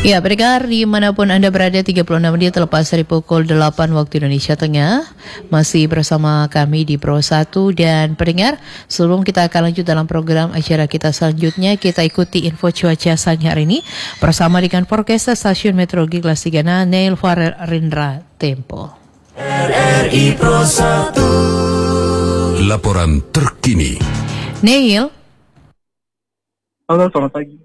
Ya, pendengar dimanapun Anda berada, 36 menit terlepas dari pukul 8 waktu Indonesia Tengah. Masih bersama kami di Pro 1. Dan pendengar, sebelum kita akan lanjut dalam program acara kita selanjutnya, kita ikuti info cuaca siang hari ini bersama dengan forecaster Stasiun Meteorologi Kelas 3 Neil Farendra Tempo. RRI Pro 1. Laporan terkini. Neil. Halo, selamat pagi.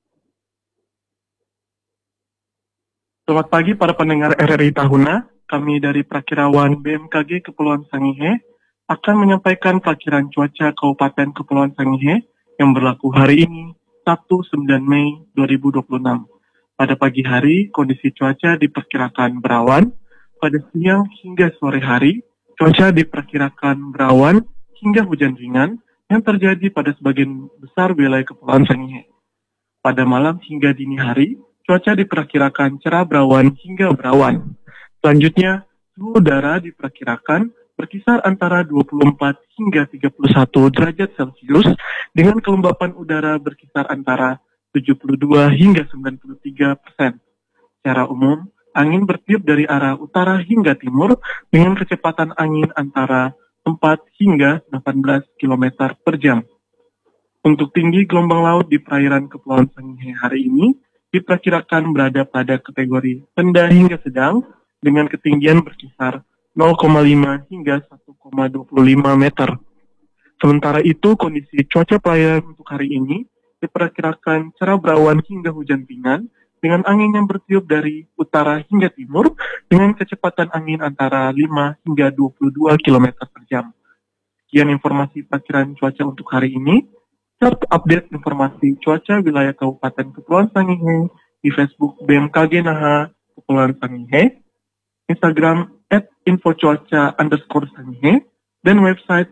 Selamat pagi para pendengar RRI Tahuna. Kami dari Prakirawan BMKG Kepulauan Sangihe akan menyampaikan perakiran cuaca Kabupaten Kepulauan Sangihe yang berlaku hari ini, Sabtu 9 Mei 2026. Pada pagi hari, kondisi cuaca diperkirakan berawan. Pada siang hingga sore hari, cuaca diperkirakan berawan hingga hujan ringan yang terjadi pada sebagian besar wilayah Kepulauan Sangihe. Pada malam hingga dini hari, cuaca diperkirakan cerah berawan hingga berawan. Selanjutnya, suhu udara diperkirakan berkisar antara 24 hingga 31 derajat Celcius dengan kelembapan udara berkisar antara 72 hingga 93%. Secara umum, angin bertiup dari arah utara hingga timur dengan kecepatan angin antara 4 hingga 18 km per jam. Untuk tinggi gelombang laut di perairan Kepulauan Sangihe hari ini diperkirakan berada pada kategori rendah hingga sedang dengan ketinggian berkisar 0,5 hingga 1,25 meter. Sementara itu, kondisi cuaca perairan untuk hari ini diperkirakan cerah berawan hingga hujan ringan dengan angin yang bertiup dari utara hingga timur dengan kecepatan angin antara 5 hingga 22 km per jam. Sekian informasi perakiran cuaca untuk hari ini. Serta update informasi cuaca wilayah Kabupaten Kepulauan Sangihe di Facebook BMKG Naha Kepulauan Sangihe, Instagram @infocuaca_sangihe, dan website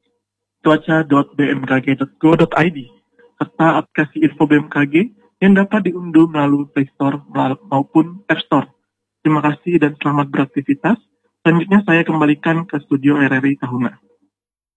cuaca.bmkg.go.id, serta aplikasi info BMKG yang dapat diunduh melalui Play Store maupun App Store. Terima kasih dan selamat beraktivitas. Selanjutnya saya kembalikan ke studio RRI Tahuna.